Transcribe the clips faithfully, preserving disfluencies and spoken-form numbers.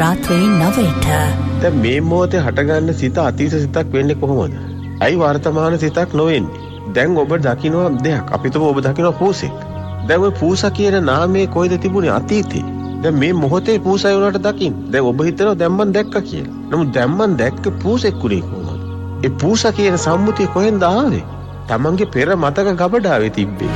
රාත්‍රී නවයට. දැන් මේ මොහොතේ හටගන්න සිත අතීත සිතක් වෙන්නේ කොහොමද? ඇයි වර්තමාන සිතක් නොවෙන්නේ? දැන් ඔබ දකින්න දෙයක්. අපිටම ඔබ දකින්න පූසෙක්. දැන් ওই පූසා කියන නාමයේ කොයිද තිබුණේ අතීතේ? දැන් මේ මොහොතේ පූසයි උනාට දකින්න. දැන් ඔබ හිතනවා දැන් මන් දැක්කා කියලා. නමුත් දැන් මන් දැක්ක පූසෙක් කුලේ කොහොමද? ඒ පූසා කියන සම්මුතිය කොහෙන්ද ආවේ? තමන්ගේ පෙර මතක ගබඩාවේ තිබ්බේ.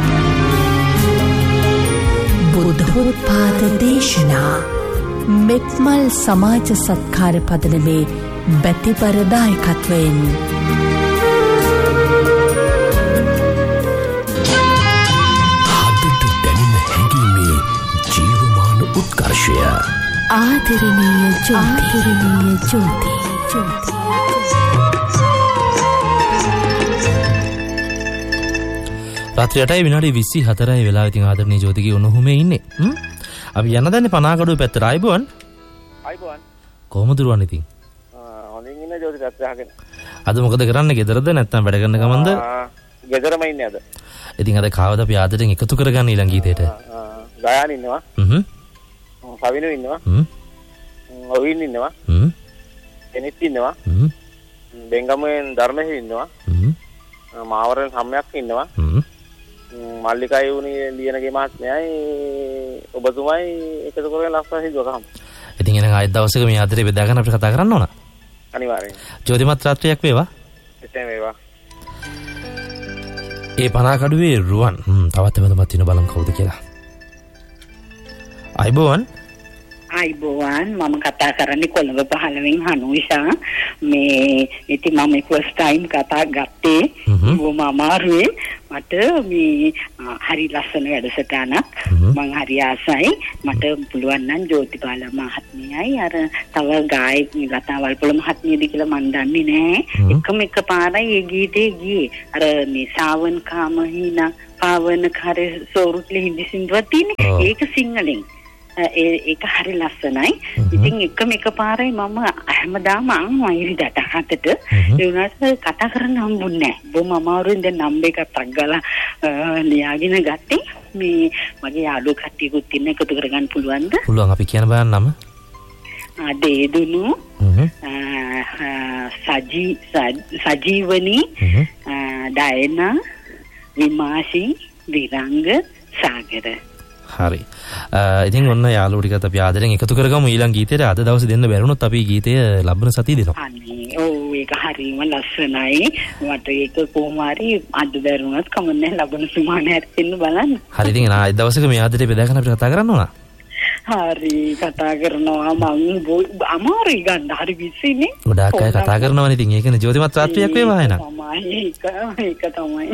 බුද්ධෝත්පාද දේශනා මෙත්මල් සමාජ සත්කාර පදනමේ බැතිපරදායකත්වයෙන් හදට දැනෙන හැඟීමේ ජීවමාන උත්කර්ෂය ආදරණීය ජෝති ආදරණීය ජෝති ජෝති රාත්‍රියටයි විනාඩි විසි හතරයි වෙලා ඉතින් ආදරණීය ජෝතිගේ උණුහුමේ ඉන්නේ. හ්ම්. අපි යන්න දන්නේ පනාකඩුවේ පැත්තට. ආයිබෝන්. ආයිබෝන්. කොහොමද දුරවන්නේ ඉතින්? ආ හොඳින් ඉන්නේ ජෝති රත්‍රාගෙන. අද මොකද කරන්නේ? ගෙදරද නැත්නම් වැඩ කරන ගමන්ද? ආ ගෙදරම ඉන්නේ අද. ඉතින් අද කාවද අපි ආදරෙන් එකතු කරගන්න ඊළඟ ගීතේට? ආ ගයාන් ඉන්නවා. හ්ම්. පවිනු ඉන්නවා. හ්ම්. ඔවින් ඉන්නවා. හ්ම්. එනිත් ඉන්නවා. හ්ම්. බෙන්ගමුවෙන් ධර්මෙහි ඉන්නවා. හ්ම්. මාවරෙන් සම්යක් ඉන්නවා. හ්ම්. මල්ලිකයි උනේ ලියනගේ මහත්මයයි ඔබතුමයි එකතු කරගෙන ලස්සන හිතුවකම්. ඉතින් එහෙනම් ආයෙත් දවසක මේ ආදරේ බෙදා ගන්න අපිට කතා කරන්න ඕන. අනිවාර්යෙන්. ජෝතිමත් රාත්‍රියක් වේවා. එතෙන් වේවා. ඒ පනාකඩුවේ රුවන්. හ්ම් තවත් එමෙතනත් ඉන්න බලමු කවුද කියලා. ආයිබෝන්. ආයිබෝන් මම කතා කරන්නේ කොළඹ පහළවෙන් හනුයිසා. මේ ඉතින් මම ෆස්ට් ටයිම් කතා ගත්තේ බොහොම අමාරුවේ. මට මේ හරි ලස්සන වැඩසටහනක් මම හරි ආසයි. මට පුළුවන් නම් ජෝතිපාල මහත්මියයි අර තව ගායක ලතාවල් පොළ මහත්මියද කියලා මන් දන්නේ නෑ. එකම එක පාරයි ඒ ගීතේ ගියේ. අර මේ සාවන් කාමහිනා පාවන කරේ සෝරුත්ලි හින්දි සින්දුවක් තියෙන්නේ. ඒක සිංහලෙන්. ඒක හරි ලස්සනයි. ඉතින් එකම එක පාරයි මම හැමදාම අම්මා ඉරිදට හතට ඒ උනාට කතා කරන්න හම්බුන්නේ නැහැ. බොහොම අමාරුවෙන් දැන් නම්බර් එකක් අග්ගලා ලියාගෙන ගත්තේ. මේ මගේ යාළුවෝ කට්ටියකුත් ඉන්න එකතු කරගන්න පුළුවන්ද? පුළුවන් අපි කියන බයන් නම. ආ දේදුනු සජී සජීවනි ඩයනා විමාෂි විරංග සාගර. හරි. ඉතින් ඔන්න යාළුවෝ ටිකත් අපි ආදරෙන් එකතු කරගමු ඊළඟ ගීතේට. අද දවසේ දෙන්න බැරිුණොත් අපි ගීතය ලබන සතිය දෙනවා. අනේ ඔව් ඒක හරිම ලස්සනයි. මට ඒක කොහොම හරි අද බැරිුණොත් කමන්නේ ලබන සුමානයට දෙන්න බලන්න. හරි ඉතින් ආයෙ දවසක මේ ආදරේ බෙදා ගන්න අපිට කතා කරන්න ඕන. හරි කතා කරනවා මම අමාරුයි ගන්න හරි විශ්ිනේ. ගොඩාක් අය කතා කරනවානේ. ඉතින් ඒකනේ ජෝතිමත් රාත්‍රියක් වේවා එහෙනම්. තමයි ඒක ඒක තමයි.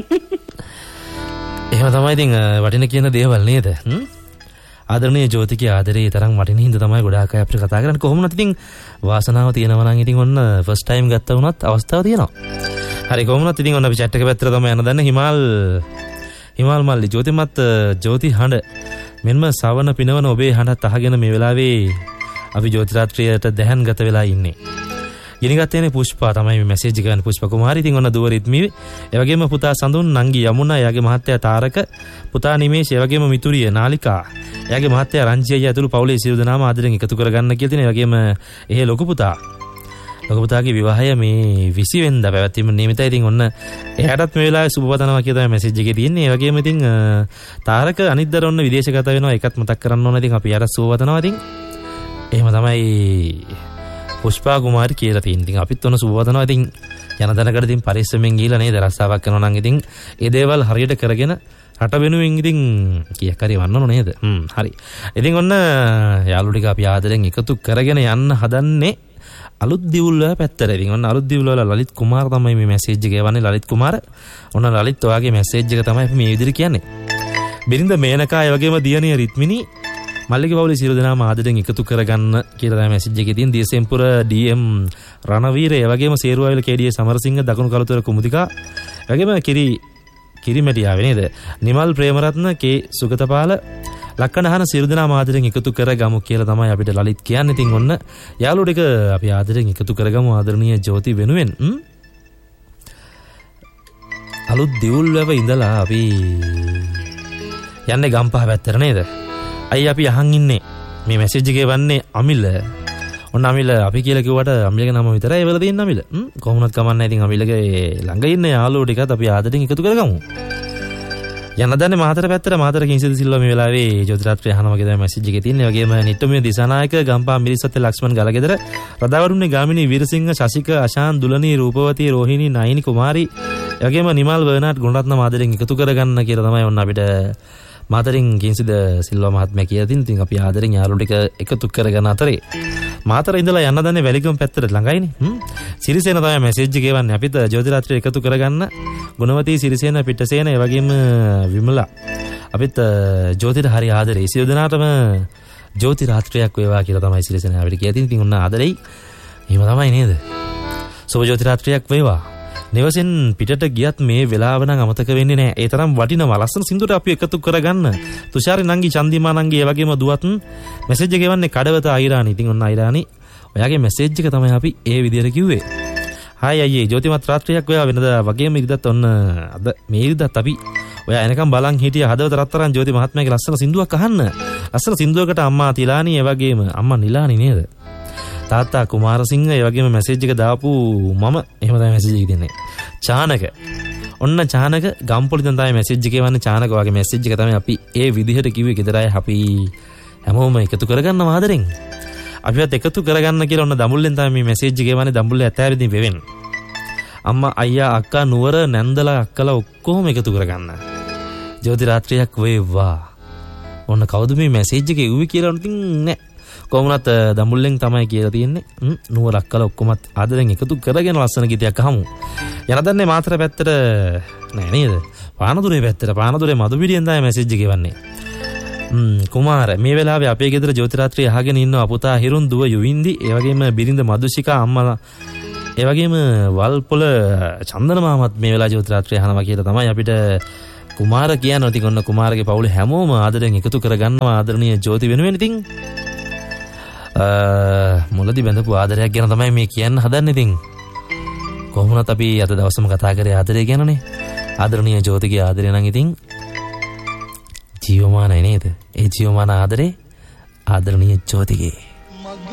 එහෙම තමයි ඉතින් වටින කියන දේවල් නේද? හ්ම්. ආදරණීය ජෝතිගේ ආදරේ තරම් වටින හින්දා තමයි ගොඩාක් අය අපිට කතා කරන්නේ. කොහොම නැත් ඉතින් වාසනාව තියෙනවා නම් ඉතින් ඔන්න ෆස්ට් ටයිම් ගත්තා වුණත් අවස්ථාව තියෙනවා. හරි කොහොම නැත් ඉතින් ඔන්න අපි chat එක පැත්තට තමයි යන දන්න හිමාල් හිමාල් මල්ලි ජෝතිමත් ජෝති හඬ මෙන්ම සවන පිනවන ඔබේ හඬත් අහගෙන මේ වෙලාවේ අපි ජෝති රාත්‍රියට දැහන් ගත වෙලා ඉන්නේ. ගෙනගත්තේනේ පුෂ්පා තමයි මේ මැසේජ් එක ගන්න පුෂ්පා කුමාරි. ඉතින් ඔන්න දුව රිද්මි. ඒ වගේම පුතා සඳුන් නංගි යමුනා එයාගේ මහත්තයා තාරක පුතා නිමේෂ් ඒ වගේම මිතුරිය නාලිකා එයාගේ මහත්තයා රංජි අයියා ඇතුළු පවුලේ සියලු දෙනාම ආදරෙන් එකතු කරගන්න කියලා තියෙනවා. ඒ වගේම එහෙ ලොකු පුතා ලොකු පුතාගේ විවාහය මේ විසි වෙනිදා පැවැත්වීම නියමිතයි. ඉතින් ඔන්න එයාටත් මේ වෙලාවේ සුබ පතනවා කියලා තමයි මැසේජ් එකේ තියෙන්නේ. ඒ වගේම ඉතින් තාරක අනිද්දර ඔන්න විදේශගත වෙනවා. ඒකත් මතක් කරන්න ඕන. ඉතින් අපි යාට සුබ පතනවා. ඉතින් එහෙම තමයි පුෂ්පා කුමාරි කියලා තියෙන. ඉතින් අපිත් ඔන්න සුබ වදනවා. ඉතින් යන දනකට ඉතින් පරිස්සමෙන් ගිහලා නේද රස්සාවක් කරනවා නම් ඉතින් ඒ දේවල් හරියට කරගෙන රට වෙනුවෙන් ඉතින් කීයක් හරි වන්න ඕන නේද? හ්ම් හරි. ඉතින් ඔන්න යාළුවෝ ටික අපි ආදරෙන් එකතු කරගෙන යන්න හදන්නේ අලුත් දිවුල්ව පැත්තට. ඉතින් ඔන්න අලුත් දිවුල්ව වල ලලිත් කුමාර තමයි මේ මැසේජ් එක යවන්නේ. ලලිත් කුමාර ඔන්න ලලිත් ඔයාගේ මැසේජ් එක තමයි අපි මේ විදිහට කියන්නේ. බිරිඳ මේනකා ඒ වගේම දියණිය රිත්මිනි මල්ලිගේ පවුලේ සියලු දෙනාම ආදරෙන් එකතු කරගන්න කියලා තමයි මැසේජ් එකේ තියෙන. දියසෙම්පුර ඩී.එම් රණවීර ඒ වගේම සේරුවාවිල කේ.ඩී.ඒ සමරසිංහ දකුණු කළුතර කුමුදිකා ඒ වගේම කිරි කිරිමැටියාවේ නේද නිමල් ප්‍රේමරත්න කේ සුගතපාල ලක්කනහන සියලු දෙනාම ආදරෙන් එකතු කරගමු කියලා තමයි අපිට ලලිත් කියන්නේ. ඉතින් ඔන්න යාළුවෝ ටික අපි ආදරෙන් එකතු කරගමු ආදරණීය ජෝති වෙනුවෙන්. අලුත් දිවුල් වැව ඉඳලා අපි යන්නේ ගම්පහ පැත්තට නේද? අයි අපි අහන් ඉන්නේ මේ මැසේජ් එකේ වන්නේ අමිල ඔන්න අමිල අපි කියලා කිව්වට අමිලගේ නම විතරයි එවල තියෙන අමිල. කොහොමවත් කමන්නේ. ඉතින් අමිලගේ ළඟ ඉන්න යාළුවෝ ටිකත් අපි ආදරෙන් එකතු කරගමු. යන්න දන්නේ මාතර පැත්තට මාතර කිංසිද සිල්වා මේ වෙලාවේ ජෝතිරාත්‍රි අහනවා වගේ තමයි මැසේජ් එකේ තියෙන්නේ. වගේම නිට්ටමිය දිසානායක ගම්පා මිරිසත් ලක්ෂ්මන් ගලගෙදර රදාවරුන්නේ ගාමිණී වීරසිංහ ශශික අශාන් දුලනී රූපවතී රෝහිණී නයිනි කුමාරි වගේම නිමල් වර්නාඩ් ගුණරත්න මාදරෙන් එකතු කරගන්න කියලා තමයි ඔන්න අපිට මාතරින් කිංසිද සිල්වා මහත්මයා කියලා තින්. ඉතින් අපි ආදරෙන් යාළුවෝ ටික එකතු කරගෙන අතරේ මාතර ඉඳලා යන්න දන්නේ වැලිගම පැත්තට ළඟයිනේ. හ්ම් සිරිසේන තමයි මැසේජ් එක ගෙවන්නේ. අපිට ජෝතිරාත්‍රි එකතු කරගන්න ගුණවතී සිරිසේන පිටසේන ඒ වගේම විමලා අපිට ජෝතිට හරි ආදරේ. සියලු දෙනාටම ජෝතිරාත්‍රියක් වේවා කියලා තමයි සිරිසේන අපිට කියලා තියෙන්නේ. ඉතින් ඔන්න ආදරෙයි. එහෙම තමයි නේද? සුබ ජෝතිරාත්‍රියක් වේවා. නිවසෙන් පිටට ගියත් මේ වෙලාව නම් අමතක වෙන්නේ නැහැ. ඒ තරම් වටිනවා ලස්සන සින්දුවට අපි එකතු කරගන්න. තුෂාරි නංගි චන්දිමා නංගි ඒ වගේම දුවත් මැසේජ් එක ගෙවන්නේ කඩවත අයිරානි. ඉතින් ඔන්න අයිරානි ඔයාගේ මැසේජ් එක තමයි අපි ඒ විදිහට කිව්වේ. හායි අයියේ ජෝතිමත් රාත්‍රියක් වේවා. වෙනදා වගේම ඉරිදත් ඔන්න අද මේ ඉරිදත් අපි ඔයා එනකම් බලන් හිටිය හදවත රත්තරන් ජෝති මහත්මයාගේ ලස්සන සින්දුවක් අහන්න. ලස්සන සින්දුවකට අම්මා තිලානි ඒ වගේම අම්මා නිලානි නේද? තාත්තා කුමාරසිංහ ඒ වගේම මැසේජ් එක දාපු මම එහෙම තමයි මැසේජ් එක දෙන්නේ. චානක ඔන්න චානක ගම්පොලි දැන් තමයි මැසේජ් එක එවන්නේ. චානක වගේ මැසේජ් එක තමයි අපි ඒ විදිහට කිව්වේ. ගෙදරයි අපි හැමෝම එකතු කරගන්න ආදරෙන්. අපිවත් එකතු කරගන්න කියලා ඔන්න දඹුල්ලෙන් තමයි මේ මැසේජ් එක එවන්නේ. දඹුල්ලේ ඇතෑරිදී වෙවෙන්. අම්මා අයියා අක්කා නුවර නැන්දලා අක්කලා ඔක්කොම එකතු කරගන්න. ජෝතිරාත්‍රියක් වේවා. ඔන්න කවුද මේ මැසේජ් එක එව්වේ කියලා ඉතින් නෑ. කොහොමවත් දඹුල්ලෙන් තමයි කියලා තියෙන්නේ. නුවරක් කළ ඔක්කොමත් ආදරෙන් එකතු කරගෙන ලස්සන ගීතයක් අහමු. යන දන්නේ මාතර පැත්තට නෑ නේද? පානදුරේ පැත්තට පානදුරේ මදුපිටියෙන් තමයි මැසේජ් එක එවන්නේ. ම්ම් කුමාර මේ වෙලාවේ අපේ ගෙදර ජෝතිරාත්‍රිය අහගෙන ඉන්නවා පුතා හිරුන් දුව යුවින්දි ඒ වගේම බිරිඳ මදුෂිකා අම්මලා ඒ වගේම වල්පොල චන්දන මාමත් මේ වෙලාවේ ජෝතිරාත්‍රිය අහනවා කියලා තමයි අපිට කුමාර කියනවා. ඉතින් ඔන්න කුමාරගේ පවුලේ හැමෝම ආදරෙන් එකතු කරගන්නවා ආදරණීය ජෝති වෙනුවෙන්. ඉතින් මුලදී බඳපු ආදරයක් ගැන තමයි මේ කියන්න හදන්නේ. ඉතින් කොහොමවත් අපි අද දවසම කතා කරේ ආදරය ගැනනේ. ආදරණීය ජෝතිගේ ආදරය නම් ඉතින් ජීවමානයි නේද? ඒ ජීවමාන ආදරේ ආදරණීය ජෝතිගේ